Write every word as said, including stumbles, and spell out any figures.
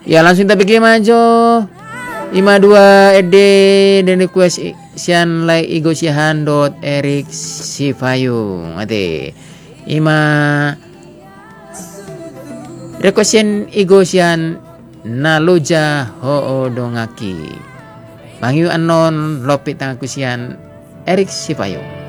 Ya langsung tapi ke majo. Ima dua ede dan request sian like igo sihan dot Erik Sipayung ate. Ima request sian igo sian naloja ho dongaki. Bangyu anon lopit tangaku sian Erik Sipayung.